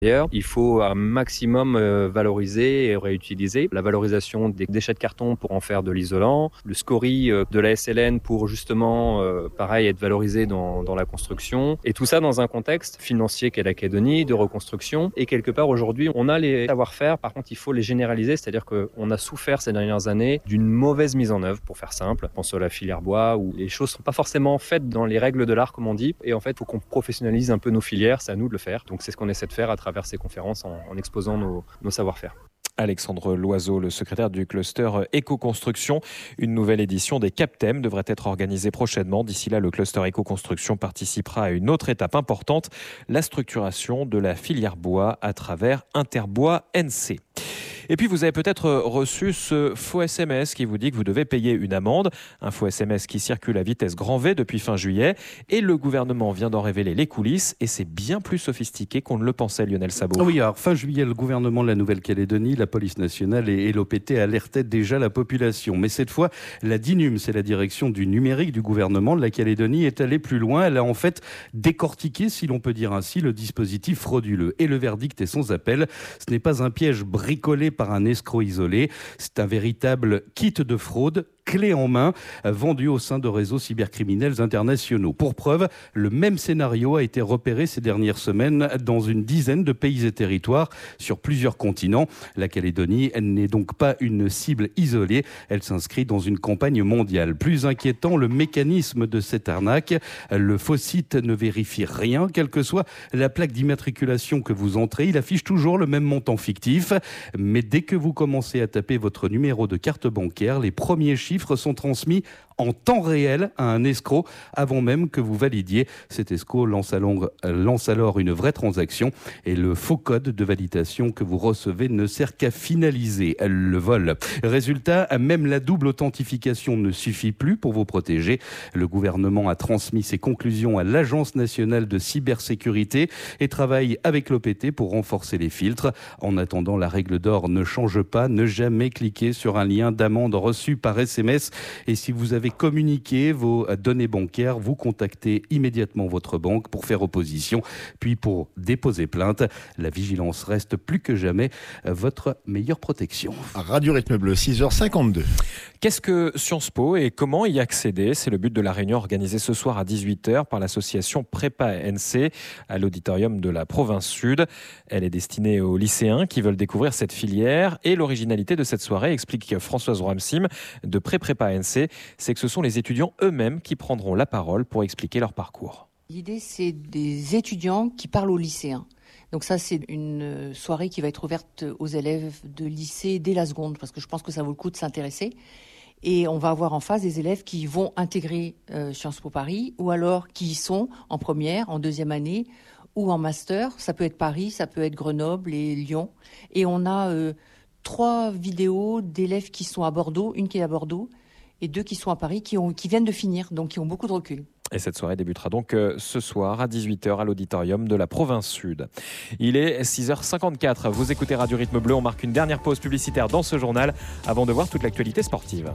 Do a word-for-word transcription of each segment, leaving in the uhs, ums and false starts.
D'ailleurs, il faut un maximum valoriser et réutiliser. La valorisation des déchets de carton pour en faire de l'isolant, le scorie de la S L N pour justement, euh, pareil, être valorisé dans, dans la construction. Et tout ça dans un contexte financier qu'est la Calédonie, de reconstruction. Et quelque part, aujourd'hui, on a les savoir-faire. Par contre, il faut les généraliser. C'est-à-dire qu'on a souffert ces dernières années d'une mauvaise mise en œuvre, pour faire simple. Je pense à la filière bois, où les choses ne sont pas forcément faites dans les règles de l'art, comme on dit. Et en fait, il faut qu'on professionnalise un peu nos filières. C'est à nous de le faire. Donc, c'est ce qu'on essaie de faire à travers ces conférences en, en exposant nos, nos savoir-faire. Alexandre Loiseau, le secrétaire du cluster éco-construction. Une nouvelle édition des CAPTEM devrait être organisée prochainement. D'ici là, le cluster éco-construction participera à une autre étape importante, la structuration de la filière bois à travers Interbois N C. Et puis, vous avez peut-être reçu ce faux S M S qui vous dit que vous devez payer une amende. Un faux S M S qui circule à vitesse grand V depuis fin juillet. Et le gouvernement vient d'en révéler les coulisses. Et c'est bien plus sophistiqué qu'on ne le pensait, Lionel Sabot. Oui, alors fin juillet, le gouvernement de la Nouvelle-Calédonie, la police nationale et l'O P T alertaient déjà la population. Mais cette fois, la DINUM, c'est la direction du numérique du gouvernement de la Calédonie, est allée plus loin. Elle a en fait décortiqué, si l'on peut dire ainsi, le dispositif frauduleux. Et le verdict est sans appel. Ce n'est pas un piège bricolé par un escroc isolé. C'est un véritable kit de fraude, clé en main, vendu au sein de réseaux cybercriminels internationaux. Pour preuve, le même scénario a été repéré ces dernières semaines dans une dizaine de pays et territoires sur plusieurs continents. La Calédonie, elle n'est donc pas une cible isolée, elle s'inscrit dans une campagne mondiale. Plus inquiétant, le mécanisme de cette arnaque. Le faux site ne vérifie rien, quelle que soit la plaque d'immatriculation que vous entrez, il affiche toujours le même montant fictif. Mais dès que vous commencez à taper votre numéro de carte bancaire, les premiers chiffres chiffres sont transmis en temps réel à un escroc avant même que vous validiez. Cet escroc lance alors, lance alors une vraie transaction et le faux code de validation que vous recevez ne sert qu'à finaliser le vol. Résultat, même la double authentification ne suffit plus pour vous protéger. Le gouvernement a transmis ses conclusions à l'Agence nationale de cybersécurité et travaille avec l'O P T pour renforcer les filtres. En attendant, la règle d'or ne change pas. Ne jamais cliquer sur un lien d'amende reçu par S M S. Et si vous avez communiqué vos données bancaires, vous contactez immédiatement votre banque pour faire opposition, puis pour déposer plainte. La vigilance reste plus que jamais votre meilleure protection. Radio Rythme Bleu, six heures cinquante-deux. Qu'est-ce que Sciences Po et comment y accéder ? C'est le but de la réunion organisée ce soir à dix-huit heures par l'association Prépa N C à l'auditorium de la Province Sud. Elle est destinée aux lycéens qui veulent découvrir cette filière et l'originalité de cette soirée, explique Françoise Roamsim de Pré-Prépa N C, c'est que ce sont les étudiants eux-mêmes qui prendront la parole pour expliquer leur parcours. L'idée, c'est des étudiants qui parlent aux lycéens. Donc ça, c'est une soirée qui va être ouverte aux élèves de lycée dès la seconde, parce que je pense que ça vaut le coup de s'intéresser. Et on va avoir en face des élèves qui vont intégrer euh, Sciences Po Paris, ou alors qui y sont en première, en deuxième année, ou en master. Ça peut être Paris, ça peut être Grenoble et Lyon. Et on a euh, trois vidéos d'élèves qui sont à Bordeaux, une qui est à Bordeaux, et deux qui sont à Paris, qui, ont, qui viennent de finir, donc qui ont beaucoup de recul. Et cette soirée débutera donc ce soir à dix-huit heures à l'auditorium de la Province Sud. Il est six heures cinquante-quatre. Vous écoutez Radio Rythme Bleu. On marque une dernière pause publicitaire dans ce journal avant de voir toute l'actualité sportive.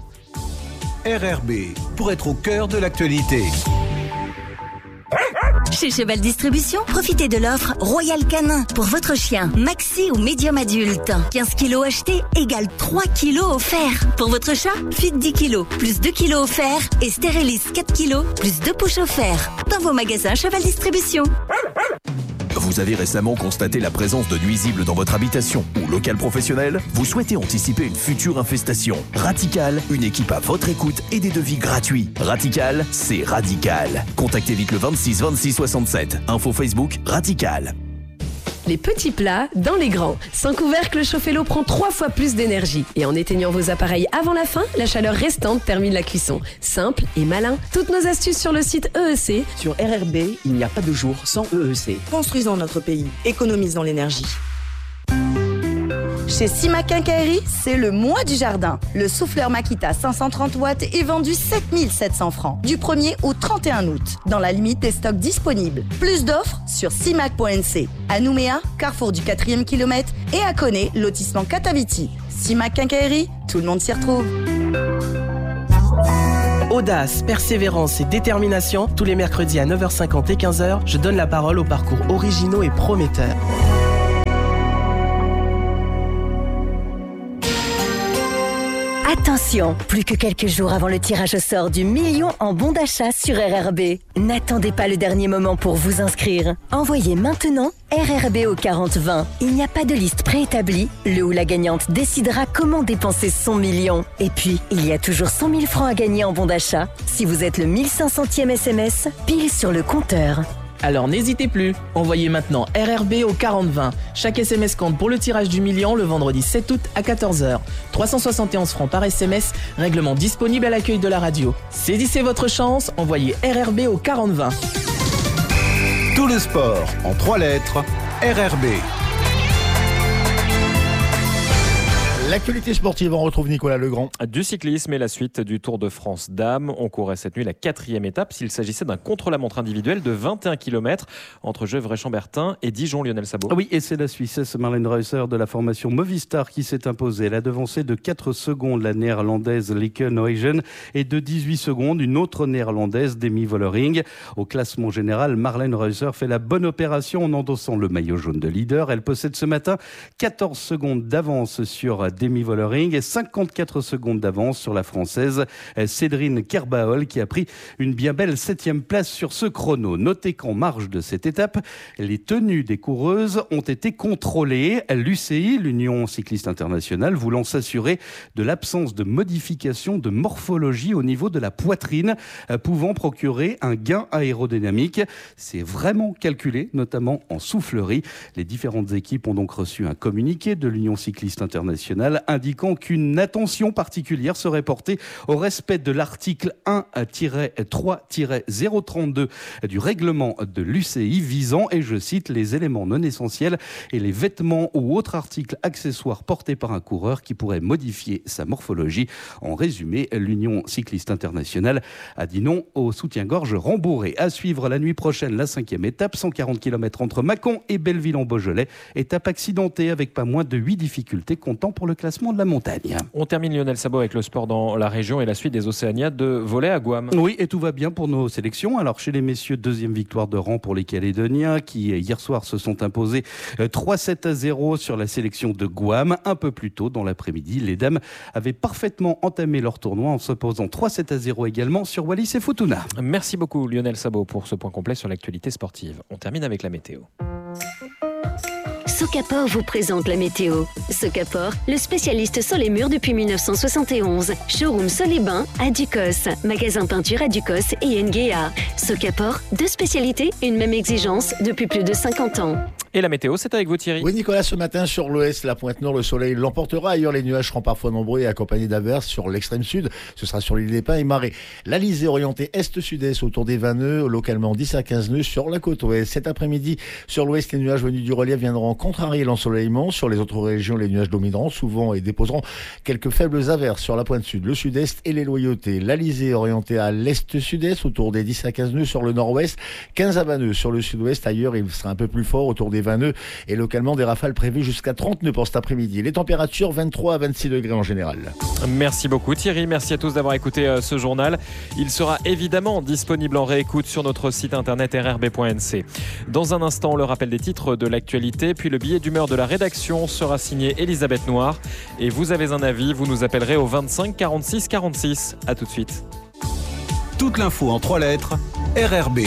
R R B, pour être au cœur de l'actualité. Chez Cheval Distribution, profitez de l'offre Royal Canin pour votre chien, maxi ou médium adulte. quinze kilos achetés égale trois kilos offerts. Pour votre chat, Fit dix kilos, plus deux kilos offerts et Sterilis quatre kilos, plus deux push offerts. Dans vos magasins Cheval Distribution. Vous avez récemment constaté la présence de nuisibles dans votre habitation ou local professionnel ? Vous souhaitez anticiper une future infestation ? Ratical, une équipe à votre écoute et des devis gratuits. Ratical, c'est radical. Contactez vite le vingt-six vingt-six soixante-sept. Info Facebook, Ratical. Les petits plats dans les grands. Sans couvercle, chauffer l'eau prend trois fois plus d'énergie. Et en éteignant vos appareils avant la fin, la chaleur restante termine la cuisson. Simple et malin. Toutes nos astuces sur le site E E C. Sur R R B, il n'y a pas de jour sans E E C. Construisons notre pays. Économisons l'énergie. Chez Sima Quincaillerie, c'est le mois du jardin. Le souffleur Makita cinq cent trente watts est vendu sept mille sept cents francs du premier au trente et un août, dans la limite des stocks disponibles. Plus d'offres sur simac point n c. À Nouméa, carrefour du quatrième kilomètre, et à Koné, lotissement Kataviti. Sima Quincaillerie, tout le monde s'y retrouve. Audace, persévérance et détermination, tous les mercredis à neuf heures cinquante et quinze heures, je donne la parole aux parcours originaux et prometteurs. Attention, plus que quelques jours avant le tirage au sort du million en bons d'achat sur R R B. N'attendez pas le dernier moment pour vous inscrire. Envoyez maintenant R R B au quarante vingt. Il n'y a pas de liste préétablie. Le ou la gagnante décidera comment dépenser son million. Et puis, il y a toujours cent mille francs à gagner en bons d'achat. Si vous êtes le mille cinq centième S M S, pile sur le compteur. Alors n'hésitez plus, envoyez maintenant R R B au quarante vingt. Chaque S M S compte pour le tirage du million le vendredi sept août à quatorze heures. trois cent soixante et onze francs par S M S, règlement disponible à l'accueil de la radio. Saisissez votre chance, envoyez R R B au quarante vingt. Tout le sport en trois lettres, R R B. L'actualité sportive, on retrouve Nicolas Legrand. Du cyclisme et la suite du Tour de France dames. On courait cette nuit la quatrième étape s'il s'agissait d'un contre-la-montre individuel de vingt et un kilomètres entre Gevrey-Chambertin et Dijon. Lionel Sabot. Oui, et c'est la Suissesse Marlene Reusser de la formation Movistar qui s'est imposée. Elle a devancé de quatre secondes la néerlandaise Lieke Neuhagen et de dix-huit secondes une autre néerlandaise, Demi Vollering. Au classement général, Marlene Reusser fait la bonne opération en endossant le maillot jaune de leader. Elle possède ce matin quatorze secondes d'avance sur Demi Vollering et cinquante-quatre secondes d'avance sur la française Cédrine Kerbaol qui a pris une bien belle septième place sur ce chrono. Notez qu'en marge de cette étape, les tenues des coureuses ont été contrôlées. L'U C I, l'Union cycliste internationale, voulant s'assurer de l'absence de modification de morphologie au niveau de la poitrine, pouvant procurer un gain aérodynamique. C'est vraiment calculé, notamment en soufflerie. Les différentes équipes ont donc reçu un communiqué de l'Union cycliste internationale indiquant qu'une attention particulière serait portée au respect de l'article un tiret trois tiret zéro trente-deux du règlement de l'U C I visant, et je cite, les éléments non essentiels et les vêtements ou autres articles accessoires portés par un coureur qui pourraient modifier sa morphologie. En résumé, l'Union cycliste internationale a dit non au soutien-gorge rembourré. À suivre la nuit prochaine, la cinquième étape, cent quarante kilomètres entre Mâcon et Belleville-en-Beaujolais. Étape accidentée avec pas moins de huit difficultés, comptant pour le classement de la montagne. On termine, Lionel Sabot, avec le sport dans la région et la suite des Océaniades de volley à Guam. Oui, et tout va bien pour nos sélections. Alors chez les messieurs, deuxième victoire de rang pour les Calédoniens qui hier soir se sont imposés trois sept à zéro sur la sélection de Guam. Un peu plus tôt dans l'après-midi, les dames avaient parfaitement entamé leur tournoi en s'opposant trois sept à zéro également sur Wallis et Futuna. Merci beaucoup Lionel Sabot pour ce point complet sur l'actualité sportive. On termine avec la météo. Socapor vous présente la météo. Socapor, le spécialiste sur les murs depuis mille neuf cent soixante et onze. Showroom Sol et Bain à Ducos. Magasin peinture à Ducos et Nguea. Socapor, deux spécialités, une même exigence depuis plus de cinquante ans. Et la météo, c'est avec vous Thierry. Oui Nicolas, ce matin sur l'ouest, la pointe nord, le soleil l'emportera. Ailleurs, les nuages seront parfois nombreux et accompagnés d'averses sur l'extrême sud. Ce sera sur l'île des Pins et Marais. L'Alizé orientée est-sud-est autour des vingt nœuds, localement dix à quinze nœuds sur la côte ouest. Cet après-midi, sur l'ouest, les nuages venus du relief viendront contrarier l'ensoleillement. Sur les autres régions, les nuages domineront souvent et déposeront quelques faibles averses sur la pointe sud, le sud-est et les loyautés. L'Alizé orientée à l'est-sud-est autour des dix à quinze nœuds sur le nord-ouest, quinze à vingt nœuds sur le sud-ouest. Ailleurs, il sera un peu plus fort autour des vingt nœuds et localement des rafales prévues jusqu'à trente nœuds pour cet après-midi. Les températures vingt-trois à vingt-six degrés en général. Merci beaucoup Thierry, merci à tous d'avoir écouté euh, ce journal. Il sera évidemment disponible en réécoute sur notre site internet r r b point n c. Dans un instant, le rappel des titres de l'actualité, puis le billet d'humeur de la rédaction sera signé Elisabeth Noir. Et vous avez un avis, vous nous appellerez au vingt-cinq quarante-six quarante-six. A tout de suite. Toute l'info en trois lettres, R R B.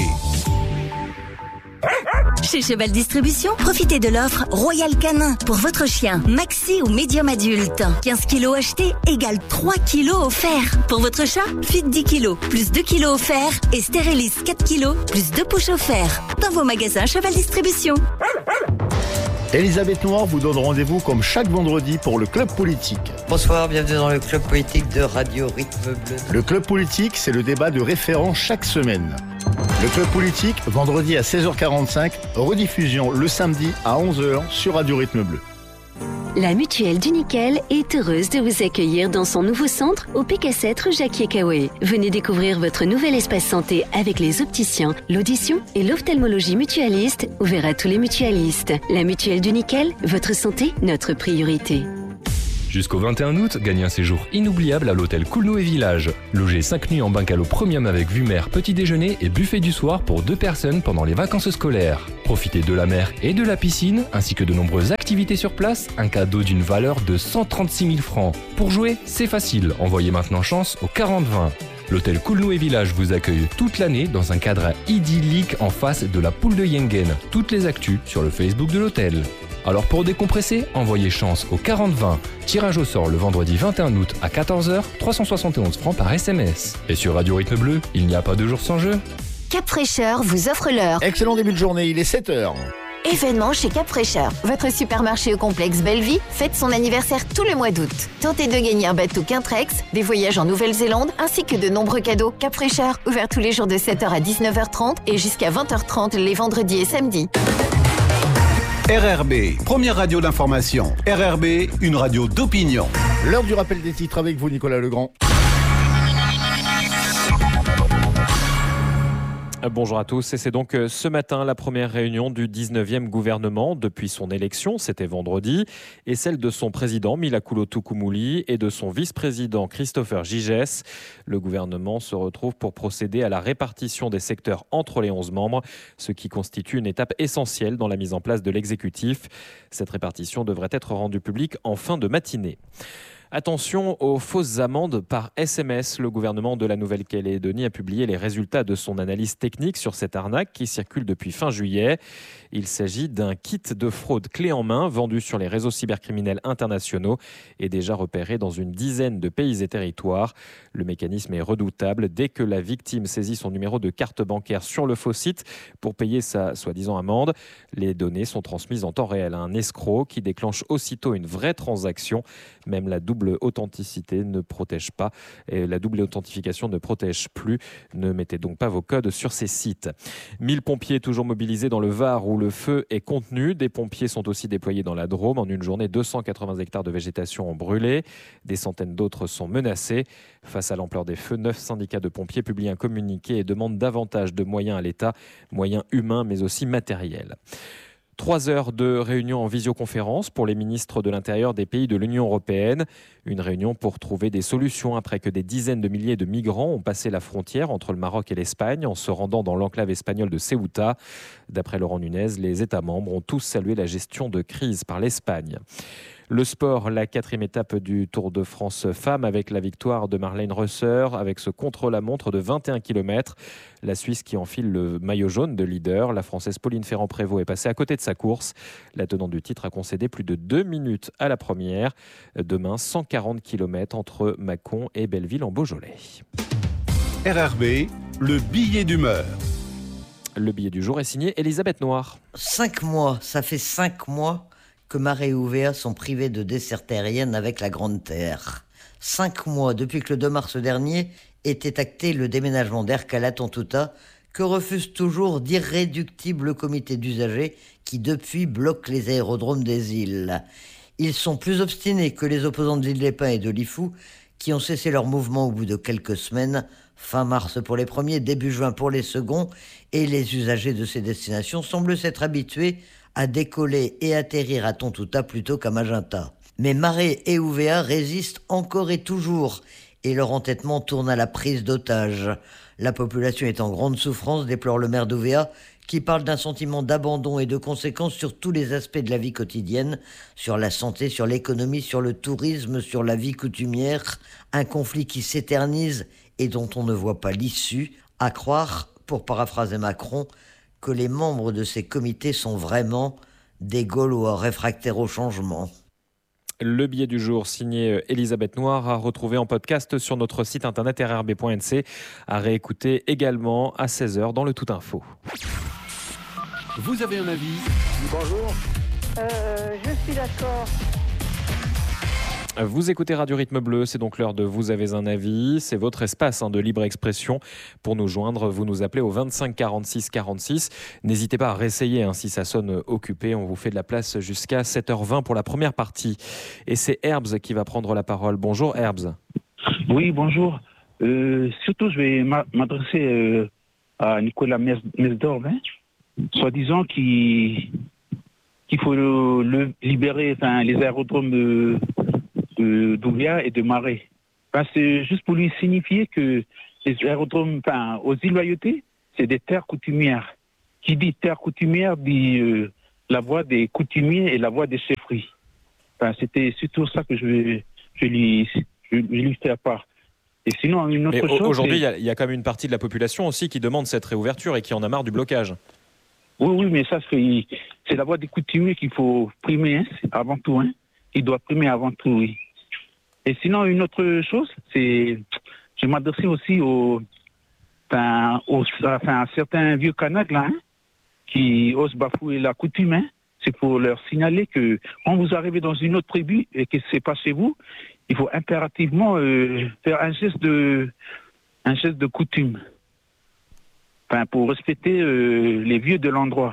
Chez Cheval Distribution, profitez de l'offre Royal Canin pour votre chien, maxi ou médium adulte. quinze kilos achetés égale trois kilos offerts. Pour votre chat, Fit dix kilos, plus deux kilos offerts et Stérilis quatre kilos, plus deux push offerts. Dans vos magasins Cheval Distribution. Elisabeth Noir vous donne rendez-vous comme chaque vendredi pour le Club Politique. Bonsoir, bienvenue dans le Club Politique de Radio Rythme Bleu. Le Club Politique, c'est le débat de référent chaque semaine. Le Club Politique, vendredi à seize heures quarante-cinq, rediffusion le samedi à onze heures sur Radio Rythme Bleu. La Mutuelle du Nickel est heureuse de vous accueillir dans son nouveau centre au P K sept rue Jacquier-Caoué. Venez découvrir votre nouvel espace santé avec les opticiens, l'audition et l'ophtalmologie mutualiste, ouvert à tous les mutualistes. La Mutuelle du Nickel, votre santé, notre priorité. Jusqu'au vingt et un août, gagnez un séjour inoubliable à l'hôtel Coolnou et Village. Logez cinq nuits en bungalow premium avec vue mer, petit déjeuner et buffet du soir pour deux personnes pendant les vacances scolaires. Profitez de la mer et de la piscine, ainsi que de nombreuses activités sur place, un cadeau d'une valeur de cent trente-six mille francs. Pour jouer, c'est facile, envoyez maintenant chance au quarante vingt. L'hôtel Coolnou et Village vous accueille toute l'année dans un cadre idyllique en face de la poule de Yengen. Toutes les actus sur le Facebook de l'hôtel. Alors pour décompresser, envoyez chance au quarante vingt. Tirage au sort le vendredi vingt et un août à quatorze heures, trois cent soixante et onze francs par S M S. Et sur Radio Rythme Bleu, il n'y a pas de jour sans jeu. Cap Fraîcheur vous offre l'heure. Excellent début de journée, il est sept heures. Événement chez Cap Fraîcheur. Votre supermarché au complexe Bellevie fête son anniversaire tout le mois d'août. Tentez de gagner un bateau Quintrex, des voyages en Nouvelle-Zélande, ainsi que de nombreux cadeaux. Cap Fraîcheur, ouvert tous les jours de sept heures à dix-neuf heures trente et jusqu'à vingt heures trente les vendredis et samedis. R R B, première radio d'information. R R B, une radio d'opinion. L'heure du rappel des titres avec vous, Nicolas Legrand. Bonjour à tous, et c'est donc ce matin la première réunion du dix-neuvième gouvernement depuis son élection, c'était vendredi, et celle de son président Mila Coulo-Toukoumouli et de son vice-président Christopher Gigès. Le gouvernement se retrouve pour procéder à la répartition des secteurs entre les onze membres, ce qui constitue une étape essentielle dans la mise en place de l'exécutif. Cette répartition devrait être rendue publique en fin de matinée. Attention aux fausses amendes par S M S. Le gouvernement de la Nouvelle-Calédonie a publié les résultats de son analyse technique sur cette arnaque qui circule depuis fin juillet. Il s'agit d'un kit de fraude clé en main vendu sur les réseaux cybercriminels internationaux et déjà repéré dans une dizaine de pays et territoires. Le mécanisme est redoutable. Dès que la victime saisit son numéro de carte bancaire sur le faux site pour payer sa soi-disant amende, les données sont transmises en temps réel à un escroc qui déclenche aussitôt une vraie transaction. Même la double authenticité ne protège pas et la double authentification ne protège plus. Ne mettez donc pas vos codes sur ces sites. mille pompiers toujours mobilisés dans le Var où le feu est contenu. Des pompiers sont aussi déployés dans la Drôme. En une journée, deux cent quatre-vingts hectares de végétation ont brûlé. Des centaines d'autres sont menacés. Face à l'ampleur des feux, neuf syndicats de pompiers publient un communiqué et demandent davantage de moyens à l'État, moyens humains mais aussi matériels. Trois heures de réunion en visioconférence pour les ministres de l'Intérieur des pays de l'Union européenne. Une réunion pour trouver des solutions après que des dizaines de milliers de migrants ont passé la frontière entre le Maroc et l'Espagne en se rendant dans l'enclave espagnole de Ceuta. D'après Laurent Nunez, les États membres ont tous salué la gestion de crise par l'Espagne. Le sport, la quatrième étape du Tour de France femmes avec la victoire de Marlène Reusser avec ce contre-la-montre de vingt et un kilomètres. La Suisse qui enfile le maillot jaune de leader. La Française Pauline Ferrand-Prévot est passée à côté de sa course. La tenante du titre a concédé plus de deux minutes à la première. Demain, cent quarante kilomètres entre Mâcon et Belleville en Beaujolais. R R B, le billet d'humeur. Le billet du jour est signé Elisabeth Noir. Cinq mois, ça fait cinq mois que Marais et Ouvéa sont privés de desserte aérienne avec la Grande Terre. Cinq mois depuis que le deux mars dernier était acté le déménagement d'Ercal à Tontouta, que refuse toujours d'irréductibles comités d'usagers qui depuis bloquent les aérodromes des îles. Ils sont plus obstinés que les opposants de l'Île-les-Pins et de Lifou qui ont cessé leur mouvement au bout de quelques semaines, fin mars pour les premiers, début juin pour les seconds, et les usagers de ces destinations semblent s'être habitués à décoller et atterrir à Tontouta plutôt qu'à Magenta. Mais Marais et Ouvéa résistent encore et toujours, et leur entêtement tourne à la prise d'otages. La population est en grande souffrance, déplore le maire d'Ouvéa, qui parle d'un sentiment d'abandon et de conséquences sur tous les aspects de la vie quotidienne, sur la santé, sur l'économie, sur le tourisme, sur la vie coutumière, un conflit qui s'éternise et dont on ne voit pas l'issue, à croire, pour paraphraser Macron, que les membres de ces comités sont vraiment des Gaulois réfractaires au changement. Le billet du jour signé Elisabeth Noir à retrouver en podcast sur notre site internet r r b point n c, à réécouter également à seize heures dans le Tout Info. Vous avez un avis ? Bonjour. Euh, je suis d'accord. Vous écoutez Radio Rythme Bleu, c'est donc l'heure de Vous avez un avis. C'est votre espace hein, de libre expression. Pour nous joindre, vous nous appelez au vingt-cinq quarante-six quarante-six. N'hésitez pas à réessayer hein, si ça sonne occupé. On vous fait de la place jusqu'à sept heures vingt pour la première partie. Et c'est Herbs qui va prendre la parole. Bonjour Herbs. Oui, bonjour. Euh, surtout, je vais m'adresser euh, à Nicolas Mesdorf, hein, soi-disant qu'il qu'il faut le, le libérer, enfin, les aérodromes... Euh, de d'Ouvéa et de Marais. Enfin, c'est juste pour lui signifier que les aérodromes, enfin, aux îles Loyauté, c'est des terres coutumières. Qui dit terre coutumière dit euh, la voix des coutumiers et la voix des chefferies. Enfin, c'était surtout ça que je vais, je lui, je, je lui fais à part. Et sinon, une autre Mais chose. aujourd'hui, il y, y a quand même une partie de la population aussi qui demande cette réouverture et qui en a marre du blocage. Oui, oui, mais ça, c'est, c'est la voix des coutumiers qu'il faut primer, hein, avant tout. Hein. Il doit primer avant tout, oui. Et sinon, une autre chose, c'est. Je m'adressais aussi aux, enfin, aux, enfin, à certains vieux canaques, là, hein, qui osent bafouer la coutume. Hein. C'est pour leur signaler que quand vous arrivez dans une autre tribu et que c'est pas chez vous, il faut impérativement euh, faire un geste de, un geste de coutume. Enfin, pour respecter euh, les vieux de l'endroit.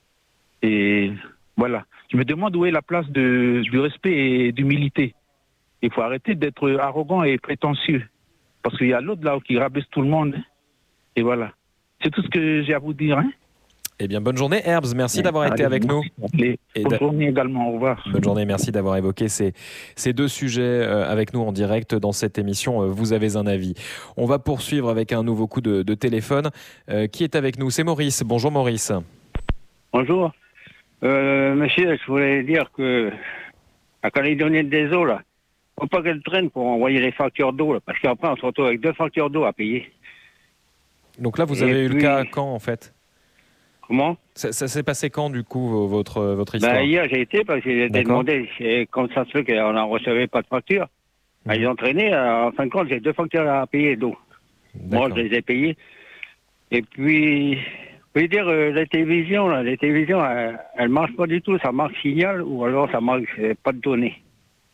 Et voilà. Je me demande où est la place de, du respect et d'humilité. Il faut arrêter d'être arrogant et prétentieux. Parce qu'il y a l'autre là qui rabaisse tout le monde. Et voilà. C'est tout ce que j'ai à vous dire. Hein. Eh bien, bonne journée, Herbs. Merci Ouais, d'avoir été avec nous. Et bonne journée également. Au revoir. Bonne journée. Merci d'avoir évoqué ces, ces deux sujets euh, avec nous en direct dans cette émission. Euh, vous avez un avis. On va poursuivre avec un nouveau coup de, de téléphone. Euh, qui est avec nous? C'est Maurice. Bonjour, Maurice. Bonjour. Euh, monsieur, je voulais dire que la Calédonie des eaux, là, faut pas qu'elle traîne pour envoyer les factures d'eau, là, parce qu'après, on se retrouve avec deux factures d'eau à payer. Donc là, vous Et avez eu puis- le cas quand, en fait? Comment? Ça, ça s'est passé quand, du coup, votre, votre histoire? Ben, hier, j'ai été parce que j'ai D'accord. demandé et comme ça se fait qu'on n'en recevait pas de facture. Ben, ils ont traîné. euh, En fin de compte, j'ai deux factures à payer d'eau. Moi, je les ai payées. Et puis, je veux dire, euh, la télévision, là, les télévisions, elles, elles marchent pas du tout. Ça marque signal ou alors ça marque euh, pas de données.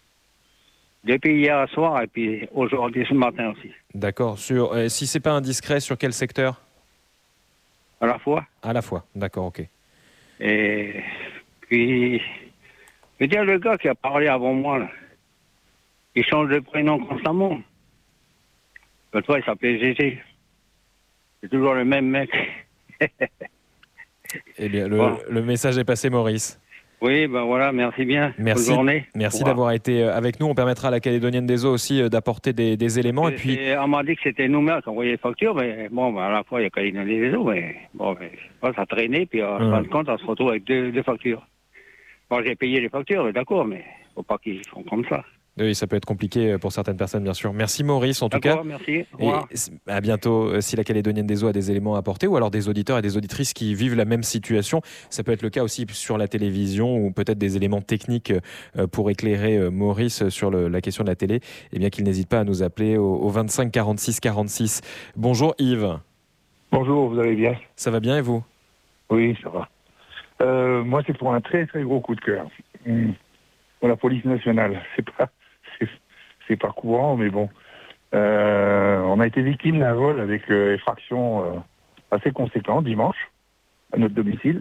Depuis hier soir et puis aujourd'hui ce matin aussi. D'accord. Sur, euh, si c'est pas indiscret, sur quel secteur? À la fois. À la fois. D'accord, ok. Et puis, je veux dire, le gars qui a parlé avant moi, là, il change de prénom constamment. L'autre fois, il s'appelait Gégé. C'est toujours le même mec. Eh bien, le, Bon. le message est passé, Maurice. Oui, ben voilà, merci bien. Merci, Bonne journée. merci Au revoir. d'avoir été avec nous. On permettra à la Calédonienne des Eaux aussi euh, d'apporter des, des éléments. Et puis, Et on m'a dit que c'était nous-mêmes qui envoyaient les factures, mais bon, ben, à la fois, il y a Calédonie des eaux, mais bon, ben, je sais pas, ça traînait, puis en Hum. fin de compte, on se retrouve avec deux, deux factures. Bon, j'ai payé les factures, d'accord, mais faut pas qu'ils font comme ça. oui, ça peut être compliqué pour certaines personnes, bien sûr. Merci, Maurice, en tout cas. D'accord, merci. Au Et revoir. s- à bientôt. euh, Si la Calédonienne des Eaux a des éléments à apporter, ou alors des auditeurs et des auditrices qui vivent la même situation, ça peut être le cas aussi sur la télévision, ou peut-être des éléments techniques euh, pour éclairer euh, Maurice sur le- la question de la télé, eh bien qu'il n'hésite pas à nous appeler au, au vingt-cinq quarante-six quarante-six. Bonjour Yves. Bonjour, vous allez bien? Ça va bien et vous? Oui, ça va. Euh, moi, c'est pour un très très gros coup de cœur. Hum. Pour la police nationale. C'est pas, c'est, c'est pas courant, mais bon. Euh, on a été victime d'un vol avec euh, effraction euh, assez conséquent dimanche à notre domicile.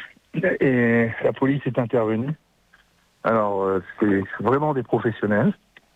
Et la police est intervenue. Alors, euh, c'est vraiment des professionnels.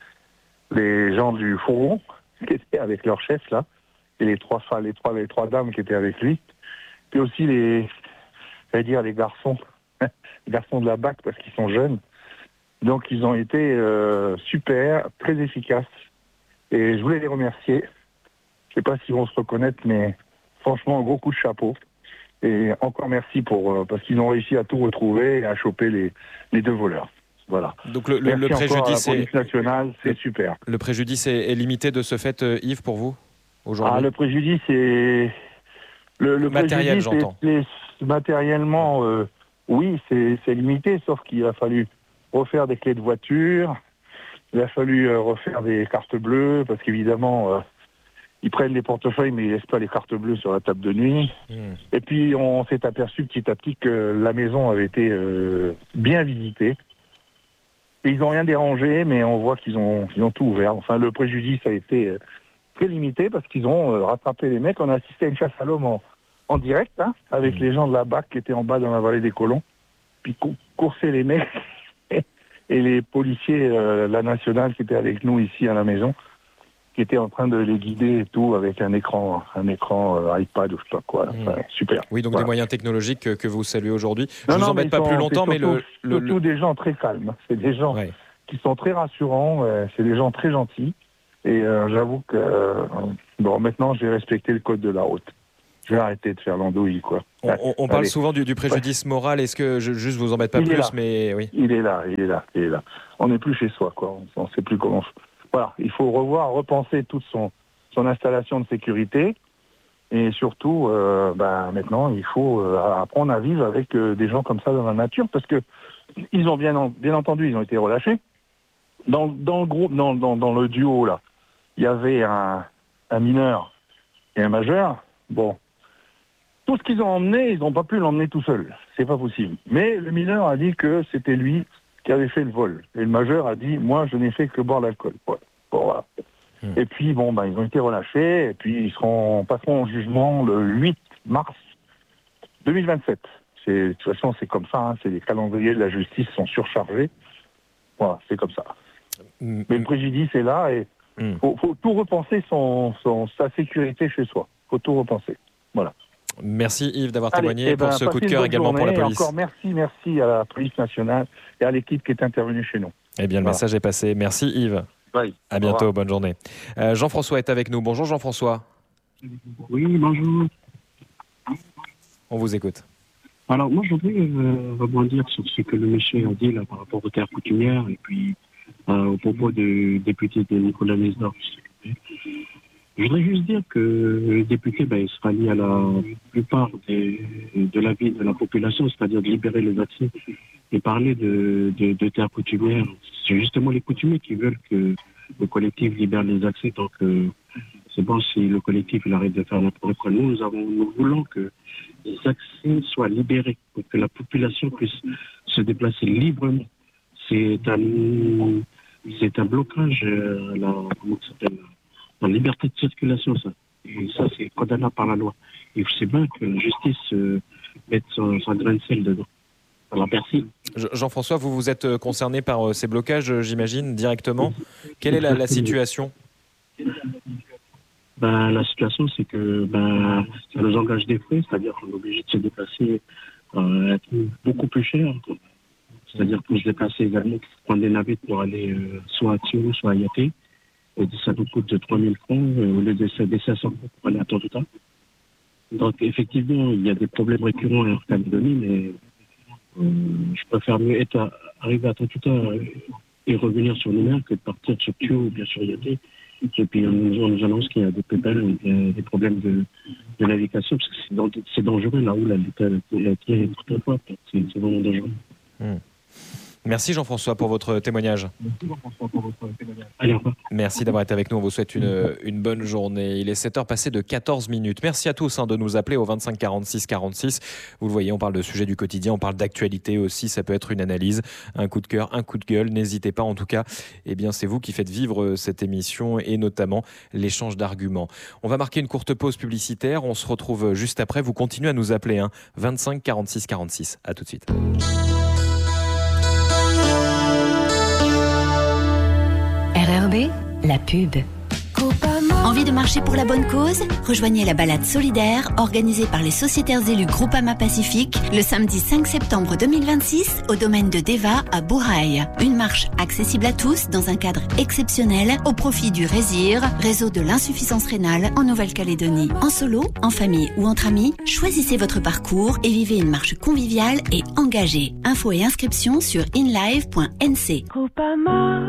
Les gens du fourgon qui étaient avec leur chef là, et les trois, enfin, les trois, les trois dames qui étaient avec lui, puis aussi les, j'allais dire les garçons, les garçons de la B A C parce qu'ils sont jeunes. Donc ils ont été euh, super, très efficaces. Et je voulais les remercier. Je sais pas s'ils vont se reconnaître, mais franchement, un gros coup de chapeau. Et encore merci pour euh, parce qu'ils ont réussi à tout retrouver et à choper les, les deux voleurs. Voilà. Donc le, le- Merci le encore à la préjudice, est, police nationale, c'est super. le préjudice est, est limité de ce fait, euh, Yves, pour vous aujourd'hui? Ah, le préjudice est le, le Matériel, préjudice est- j'entends. est- matériellement, euh, oui, c'est c'est limité, sauf qu'il a fallu refaire des clés de voiture, il a fallu euh, refaire des cartes bleues, parce qu'évidemment, euh, ils prennent les portefeuilles, mais ils laissent pas les cartes bleues sur la table de nuit. Hmm. Et puis, on s'est aperçu petit à petit que la maison avait été euh, bien visitée. Et ils n'ont rien dérangé, mais on voit qu'ils ont, ils ont tout ouvert. Enfin, le préjudice a été euh, très limité parce qu'ils ont euh, rattrapé les mecs. On a assisté à une chasse à l'homme en, en direct, hein, avec les gens de la B A C qui étaient en bas dans la vallée des Colons. Puis cou- courser les mecs et les policiers, euh, la nationale qui étaient avec nous ici à la maison, qui étaient en train de les guider et tout avec un écran, un écran euh, iPad ou je sais pas quoi. Enfin, super. Oui, donc Voilà. des moyens technologiques que, que vous saluez aujourd'hui. Je Non, vous non, embête mais pas ils plus sont- longtemps, c'est mais le, surtout, le- surtout des gens très calmes. C'est des gens qu'ils sont très rassurants. Euh, c'est des gens très gentils. Et euh, j'avoue que euh, bon, maintenant, j'ai respecté le code de la route. Je vais arrêter de faire l'andouille, quoi. On, on, on parle souvent du, du préjudice moral. Est-ce que je juste vous embête pas il plus, mais oui. Il est là, il est là, il est là. On n'est plus chez soi, quoi. On ne sait plus comment. Voilà, il faut revoir, repenser toute son son installation de sécurité. Et surtout, euh, bah, maintenant, il faut euh, apprendre à vivre avec euh, des gens comme ça dans la nature, parce que ils ont bien, bien entendu, ils ont été relâchés. Dans, dans le groupe, dans, dans, dans le duo là, il y avait un, un mineur et un majeur. Bon, tout ce qu'ils ont emmené, ils n'ont pas pu l'emmener tout seul. C'est pas possible. Mais le mineur a dit que c'était lui qui avait fait le vol, et le majeur a dit, moi, je n'ai fait que boire l'alcool. Ouais. Bon, voilà. Mmh. Et puis, bon, ben, ils ont été relâchés, et puis ils seront, passeront en jugement le huit mars deux mille vingt-sept. C'est, de toute façon, c'est comme ça, hein, c'est les calendriers de la justice sont surchargés. Voilà, c'est comme ça. Mmh. Mais le préjudice est là, et il mmh. faut, faut tout repenser son, son, sa sécurité chez soi. Il faut tout repenser. Voilà. Merci Yves d'avoir Allez, témoigné eh ben, pour ce coup de cœur également journée, pour la police. Et encore merci, merci à la police nationale et à l'équipe qui est intervenue chez nous. Eh bien, le voilà. message est passé. Merci Yves. Bye. À bientôt, bonne journée. Euh, Jean-François est avec nous. Bonjour Jean-François. Oui, bonjour. On vous écoute. Alors moi, je voudrais euh, rebondir sur ce que le monsieur a dit là, par rapport aux terres coutumières et puis euh, au propos du député de Nicolas Mesdorf. Je voudrais juste dire que le député, ben, il sera lié à la plupart des, de la vie de la population, c'est-à-dire de libérer les accès et parler de, de, de terres coutumières. C'est justement les coutumiers qui veulent que le collectif libère les accès. Donc, euh, c'est bon si le collectif il arrête de faire n'importe quoi. Nous, nous, avons, nous voulons que les accès soient libérés pour que la population puisse se déplacer librement. C'est un, c'est un blocage à la, comment ça s'appelle, la liberté de circulation, ça. Et ça, c'est condamnable par la loi. Et je sais bien que la justice euh, mette son, son grain de sel dedans. Alors, merci. Jean-François, vous vous êtes concerné par ces blocages, j'imagine, directement. Quelle est la, la situation ? Ben, la situation, c'est que ben, ça nous engage des frais, c'est-à-dire qu'on est obligé de se déplacer euh, beaucoup plus cher. Quoi. C'est-à-dire pour se déplacer également, prendre des navettes pour aller euh, soit à Thio, soit à Yaté. Et ça nous coûte de trois mille francs euh, au lieu de cinq cents francs pour aller à Tontouta. Donc, effectivement, il y a des problèmes récurrents en Calédonie, mais euh, je préfère mieux être à, arriver à Tontouta et revenir sur Nouméa que de partir sur Thio ou bien sur Yaté. Et puis, on nous, on nous annonce qu'il y a des pépins, des, des problèmes de, de navigation, parce que c'est, dans, c'est dangereux là où la quai est trop forte. C'est, c'est vraiment dangereux. Mmh. Merci Jean-François pour votre témoignage. Allez, au revoir. Merci d'avoir été avec nous. On vous souhaite une, une bonne journée. Il est sept heures passées de quatorze minutes. Merci à tous hein, de nous appeler au vingt-cinq quarante-six quarante-six. Vous le voyez, on parle de sujets du quotidien, on parle d'actualité aussi. Ça peut être une analyse, un coup de cœur, un coup de gueule. N'hésitez pas en tout cas. Eh bien, c'est vous qui faites vivre cette émission et notamment l'échange d'arguments. On va marquer une courte pause publicitaire. On se retrouve juste après. Vous continuez à nous appeler. Hein, vingt-cinq quarante-six quarante-six. À tout de suite. R R B, la pub. Envie de marcher pour la bonne cause ? Rejoignez la balade solidaire organisée par les sociétaires élus Groupama Pacifique le samedi cinq septembre deux mille vingt-six au domaine de Deva à Bourail. Une marche accessible à tous dans un cadre exceptionnel au profit du RESIR, réseau de l'insuffisance rénale en Nouvelle-Calédonie. En solo, en famille ou entre amis, choisissez votre parcours et vivez une marche conviviale et engagée. Infos et inscriptions sur inlive point n c. Groupama.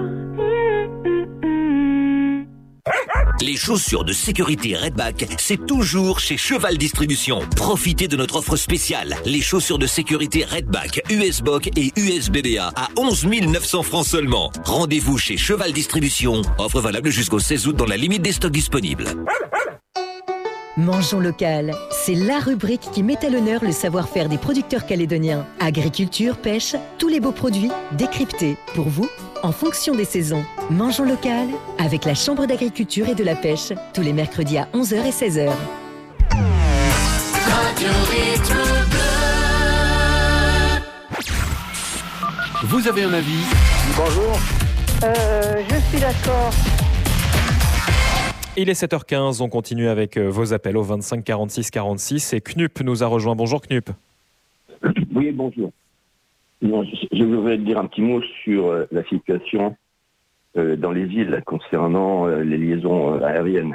Les chaussures de sécurité Redback, c'est toujours chez Cheval Distribution. Profitez de notre offre spéciale. Les chaussures de sécurité Redback, U S B O C et U S B B A à onze mille neuf cents francs seulement. Rendez-vous chez Cheval Distribution. Offre valable jusqu'au seize août dans la limite des stocks disponibles. Mangeons local, c'est la rubrique qui met à l'honneur le savoir-faire des producteurs calédoniens. Agriculture, pêche, tous les beaux produits décryptés pour vous en fonction des saisons. Mangeons local avec la Chambre d'agriculture et de la pêche tous les mercredis à onze heures et seize heures. Radio Rythme Bleu. Vous avez un avis ? Bonjour. Euh, je suis d'accord. Il est sept heures quinze, on continue avec vos appels au vingt-cinq quarante-six quarante-six et Knup nous a rejoint. Bonjour Knup. Oui, bonjour. Non, je, je voudrais dire un petit mot sur euh, la situation euh, dans les îles concernant euh, les liaisons euh, aériennes.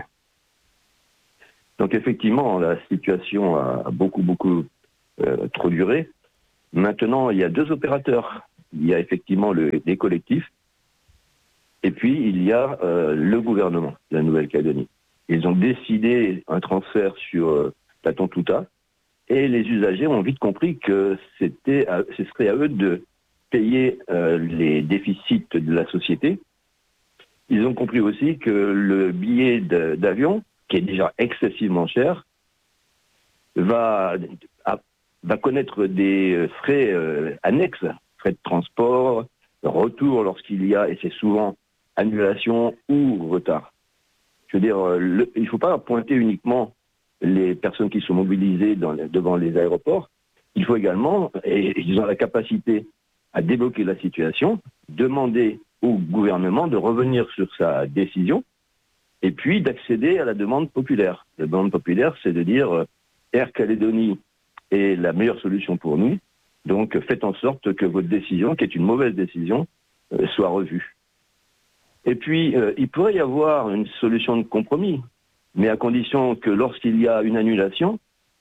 Donc effectivement, la situation a beaucoup, beaucoup euh, trop duré. Maintenant, il y a deux opérateurs. Il y a effectivement le, les collectifs et puis il y a euh, le gouvernement de la Nouvelle-Calédonie. Ils ont décidé un transfert sur euh, la Tontouta et les usagers ont vite compris que c'était, à, ce serait à eux de payer euh, les déficits de la société. Ils ont compris aussi que le billet de, d'avion, qui est déjà excessivement cher, va, à, va connaître des frais euh, annexes, frais de transport, retour lorsqu'il y a, et c'est souvent annulation ou retard. Je veux dire, le, il ne faut pas pointer uniquement les personnes qui sont mobilisées dans les, devant les aéroports. Il faut également, et ils ont la capacité à débloquer la situation, demander au gouvernement de revenir sur sa décision et puis d'accéder à la demande populaire. La demande populaire, c'est de dire euh, Air Calédonie est la meilleure solution pour nous, donc faites en sorte que votre décision, qui est une mauvaise décision, euh, soit revue. Et puis, euh, il pourrait y avoir une solution de compromis, mais à condition que lorsqu'il y a une annulation,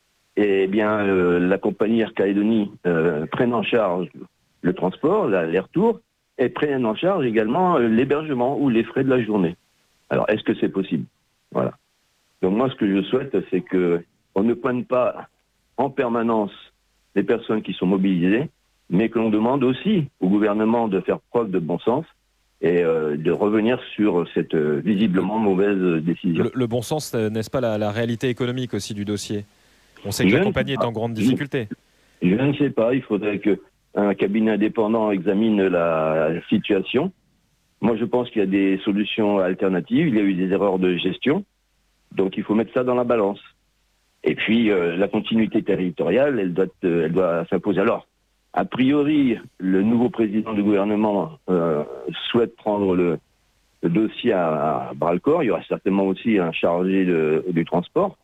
eh bien, euh, la compagnie Air Calédonie euh, prenne en charge le transport, les retours, et prenne en charge également euh, l'hébergement ou les frais de la journée. Alors, est-ce que c'est possible? Voilà. Donc moi, ce que je souhaite, c'est qu'on ne pointe pas en permanence les personnes qui sont mobilisées, mais que l'on demande aussi au gouvernement de faire preuve de bon sens et euh, de revenir sur cette euh, visiblement mauvaise décision. Le, le bon sens, n'est-ce pas la, la réalité économique aussi du dossier? On sait que je la compagnie est en grande difficulté. Je, je ne sais pas, il faudrait qu'un cabinet indépendant examine la, la situation. Moi, je pense qu'il y a des solutions alternatives, il y a eu des erreurs de gestion, donc il faut mettre ça dans la balance. Et puis, euh, la continuité territoriale, elle doit, euh, elle doit s'imposer. Alors, a priori, le nouveau président du gouvernement euh, souhaite prendre le, le dossier à, à bras-le-corps. Il y aura certainement aussi un chargé de, du transport.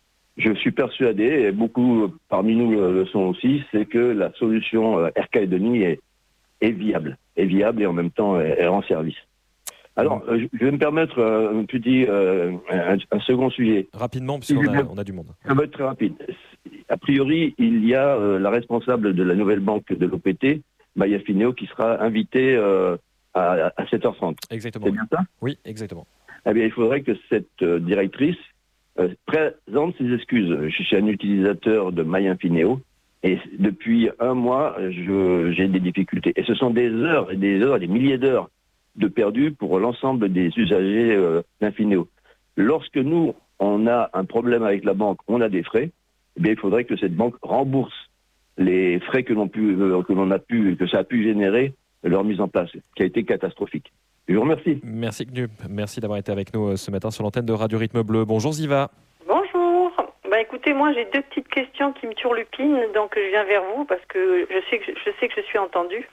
Je suis persuadé, et beaucoup parmi nous le sont aussi, c'est que la solution euh, Air Calédonie est, est viable, est viable et en même temps est, est en service. Alors, euh, je vais me permettre euh, un petit, euh, un, un second sujet. Rapidement, puisqu'on a, on a du monde. Ça va être très rapide. A priori, il y a euh, la responsable de la nouvelle banque de l'O P T, Maya Fineo, qui sera invitée euh, à, à sept heures trente. Exactement. C'est bien ça? Oui, exactement. Eh bien, il faudrait que cette euh, directrice euh, présente ses excuses. Je suis un utilisateur de Maya Fineo et depuis un mois, je, j'ai des difficultés. Et ce sont des heures et des heures, des milliers d'heures de perdu pour l'ensemble des usagers euh, d'Infineo. Lorsque nous, on a un problème avec la banque, on a des frais, eh bien, il faudrait que cette banque rembourse les frais que l'on, pu, euh, que l'on a pu, que ça a pu générer leur mise en place, qui a été catastrophique. Je vous remercie. Merci Knup. Merci d'avoir été avec nous ce matin sur l'antenne de Radio Rythme Bleu. Bonjour Ziva. Bonjour. Bah écoutez, moi j'ai deux petites questions qui me turlupinent, donc je viens vers vous parce que je sais que je, je sais que je suis entendue.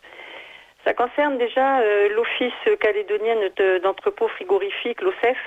Ça concerne déjà euh, l'Office calédonien d'entrepôt frigorifique, l'O C E F.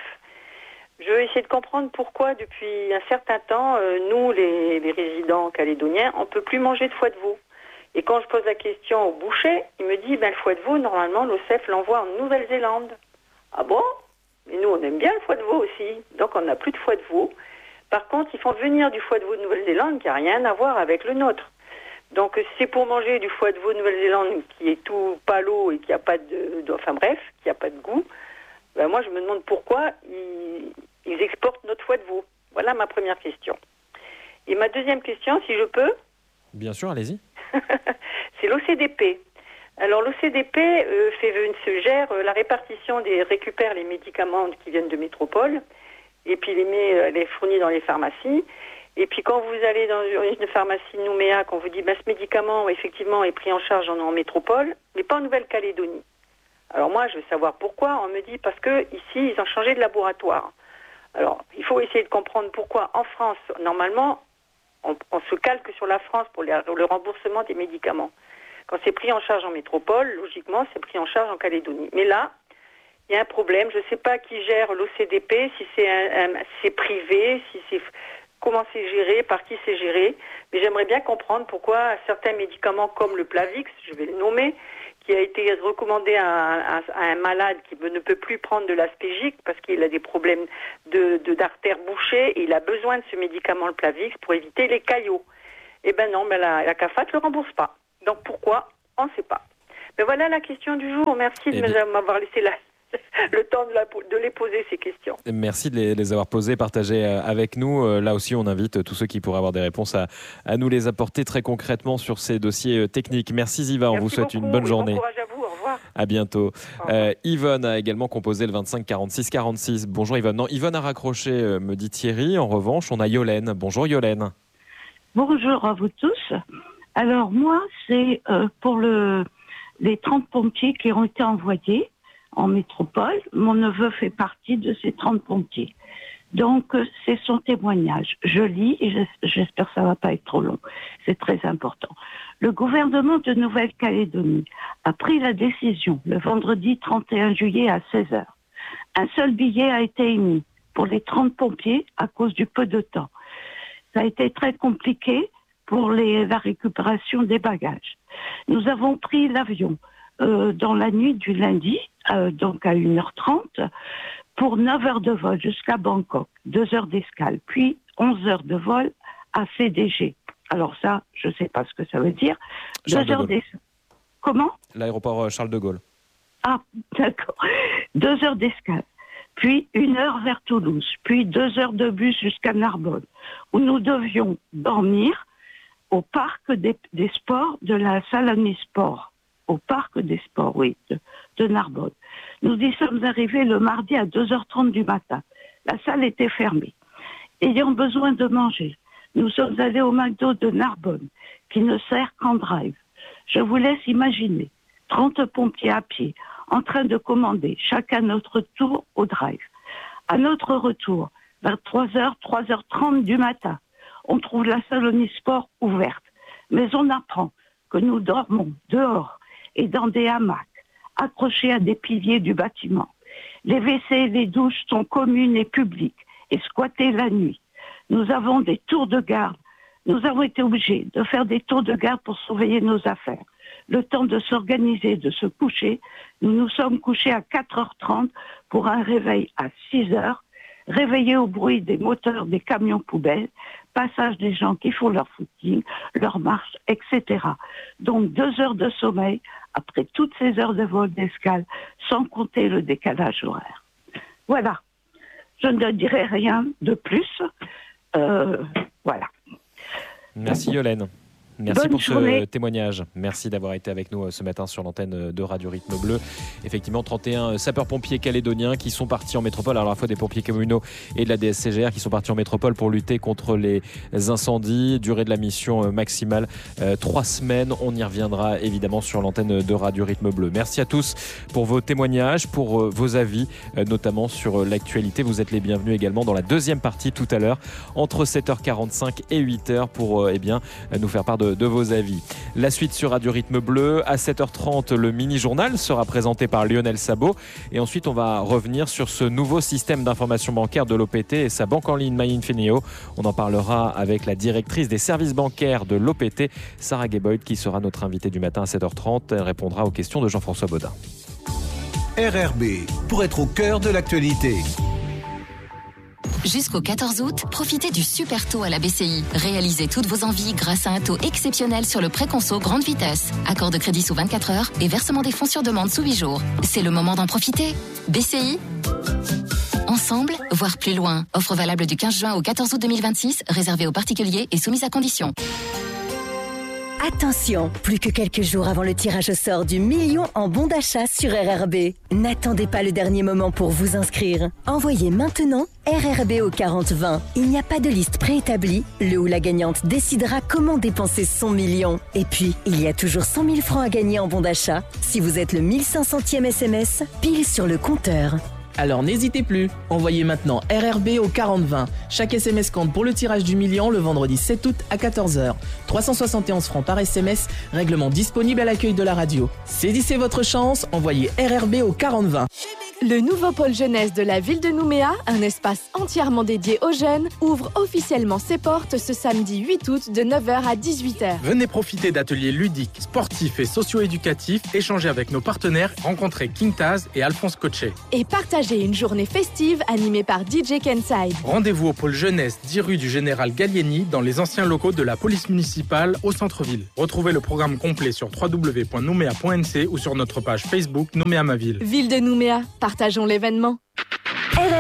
Je vais essayer de comprendre pourquoi, depuis un certain temps, euh, nous, les, les résidents calédoniens, on ne peut plus manger de foie de veau. Et quand je pose la question au boucher, il me dit, ben, le foie de veau, normalement, l'O C E F l'envoie en Nouvelle-Zélande. Ah bon? Mais nous, on aime bien le foie de veau aussi. Donc, on n'a plus de foie de veau. Par contre, ils font venir du foie de veau de Nouvelle-Zélande qui n'a rien à voir avec le nôtre. Donc, c'est pour manger du foie de veau de Nouvelle-Zélande qui est tout palo et qui n'a pas de, de... Enfin bref, qui n'a pas de goût. Ben, moi, je me demande pourquoi ils, ils exportent notre foie de veau. Voilà ma première question. Et ma deuxième question, si je peux. Bien sûr, allez-y. C'est l'O C D P. Alors, l'O C D P euh, fait, se gère euh, la répartition des... récupère les médicaments qui viennent de métropole et puis les, met, euh, les fournit dans les pharmacies. Et puis quand vous allez dans une pharmacie Nouméa, qu'on vous dit bah, ce médicament effectivement est pris en charge en, en métropole, mais pas en Nouvelle-Calédonie. Alors moi je veux savoir pourquoi. On me dit parce que ici ils ont changé de laboratoire. Alors il faut essayer de comprendre pourquoi en France normalement on, on se calque sur la France pour les, le remboursement des médicaments. Quand c'est pris en charge en métropole, logiquement c'est pris en charge en Calédonie. Mais là il y a un problème. Je ne sais pas qui gère l'O C D P, si c'est, un, un, si c'est privé, si c'est comment c'est géré, par qui c'est géré. Mais j'aimerais bien comprendre pourquoi certains médicaments comme le Plavix, je vais le nommer, qui a été recommandé à un, à un malade qui ne peut plus prendre de l'aspégique parce qu'il a des problèmes de, de, d'artères bouchées et il a besoin de ce médicament, le Plavix, pour éviter les caillots. Eh ben non, ben la, la CAFAT ne le rembourse pas. Donc pourquoi? On ne sait pas. Mais voilà la question du jour. Merci de bien... m'avoir laissé la... le temps de, la, de les poser, ces questions. Merci de les, les avoir posées, partagées avec nous. Là aussi, on invite tous ceux qui pourraient avoir des réponses à, à nous les apporter très concrètement sur ces dossiers techniques. Merci Ziva, on Merci vous souhaite beaucoup, une bonne journée. Bon courage à vous, au revoir. À bientôt. Euh, Yvonne a également composé le vingt-cinq quarante-six quarante-six. Bonjour Yvonne. Non, Yvonne a raccroché, me dit Thierry. En revanche, on a Yolène. Bonjour Yolène. Bonjour à vous tous. Alors moi, c'est euh, pour le, les trente pompiers qui ont été envoyés en métropole. Mon neveu fait partie de ces trente pompiers. Donc, euh, c'est son témoignage. Je lis et j'espère que ça ne va pas être trop long. C'est très important. Le gouvernement de Nouvelle-Calédonie a pris la décision le vendredi trente et un juillet à seize heures. Un seul billet a été émis pour les trente pompiers à cause du peu de temps. Ça a été très compliqué pour les, la récupération des bagages. Nous avons pris l'avion euh, dans la nuit du lundi, euh, donc à une heure trente, pour neuf heures de vol jusqu'à Bangkok, deux heures d'escale, puis onze heures de vol à C D G. Alors ça, je ne sais pas ce que ça veut dire. Charles deux heures de Gaulle. Comment? L'aéroport Charles de Gaulle. Ah, d'accord. Deux heures d'escale, puis une heure vers Toulouse, puis deux heures de bus jusqu'à Narbonne, où nous devions dormir au parc des, des sports de la salle Omnisport, au parc des sports, oui, de, de Narbonne. Nous y sommes arrivés le mardi à deux heures trente du matin. La salle était fermée. Ayant besoin de manger, nous sommes allés au McDo de Narbonne, qui ne sert qu'en drive. Je vous laisse imaginer, trente pompiers à pied, en train de commander chacun notre tour au drive. À notre retour, vers trois heures, trois heures trente du matin, on trouve la salle Omnisport ouverte. Mais on apprend que nous dormons dehors et dans des hamacs, accrochés à des piliers du bâtiment. Les W C et les douches sont communes et publiques et squattées la nuit. Nous avons des tours de garde. Nous avons été obligés de faire des tours de garde pour surveiller nos affaires. Le temps de s'organiser, de se coucher, nous nous sommes couchés à quatre heures trente pour un réveil à six heures, réveillés au bruit des moteurs des camions poubelles, passage des gens qui font leur footing, leur marche, et cetera. Donc deux heures de sommeil après toutes ces heures de vol d'escale, sans compter le décalage horaire. Voilà. Je ne dirai rien de plus. Euh, voilà. Merci Yolène. Merci Bonne pour ce journée. témoignage. Merci d'avoir été avec nous ce matin sur l'antenne de Radio Rythme Bleu. Effectivement, trente et un sapeurs-pompiers calédoniens qui sont partis en métropole, alors à la fois des pompiers communaux et de la D S C G R qui sont partis en métropole pour lutter contre les incendies. Durée de la mission maximale, euh, trois semaines. On y reviendra évidemment sur l'antenne de Radio Rythme Bleu. Merci à tous pour vos témoignages, pour euh, vos avis, euh, notamment sur euh, l'actualité. Vous êtes les bienvenus également dans la deuxième partie tout à l'heure, entre sept heures quarante-cinq et huit heures, pour euh, eh bien, nous faire part de de vos avis. La suite sur Radio Rythme Bleu. À sept heures trente, le mini-journal sera présenté par Lionel Sabot. Et ensuite, on va revenir sur ce nouveau système d'information bancaire de l'O P T et sa banque en ligne MyInfineo. On en parlera avec la directrice des services bancaires de l'O P T, Sarah Geboyd, qui sera notre invitée du matin à sept heures trente. Elle répondra aux questions de Jean-François Baudin. R R B, pour être au cœur de l'actualité. Jusqu'au quatorze août, profitez du super taux à la B C I. Réalisez toutes vos envies grâce à un taux exceptionnel sur le pré-conso grande vitesse. Accord de crédit sous vingt-quatre heures et versement des fonds sur demande sous huit jours. C'est le moment d'en profiter. B C I, ensemble, voire plus loin. Offre valable du quinze juin au quatorze août deux mille vingt-six, réservée aux particuliers et soumise à conditions. Attention, plus que quelques jours avant le tirage au sort du million en bons d'achat sur R R B. N'attendez pas le dernier moment pour vous inscrire. Envoyez maintenant R R B au quarante vingt. Il n'y a pas de liste préétablie. Le ou la gagnante décidera comment dépenser son million. Et puis, il y a toujours cent mille francs à gagner en bons d'achat si vous êtes le mille cinq centième S M S pile sur le compteur. Alors n'hésitez plus, envoyez maintenant R R B au quarante vingt. Chaque S M S compte pour le tirage du million le vendredi sept août à quatorze heures. trois cent soixante et onze francs par S M S, règlement disponible à l'accueil de la radio. Saisissez votre chance, envoyez R R B au quarante vingt. Le nouveau pôle jeunesse de la ville de Nouméa, un espace entièrement dédié aux jeunes, ouvre officiellement ses portes ce samedi huit août de neuf heures à dix-huit heures. Venez profiter d'ateliers ludiques, sportifs et socio-éducatifs, échanger avec nos partenaires, rencontrer King Taz et Alphonse Cochet. Et partager une journée festive animée par D J Kenside. Rendez-vous au pôle jeunesse dix rue du Général Gallieni dans les anciens locaux de la police municipale au centre-ville. Retrouvez le programme complet sur w w w point nouméa point n c ou sur notre page Facebook Nouméa ma ville. Ville de Nouméa, partageons l'événement.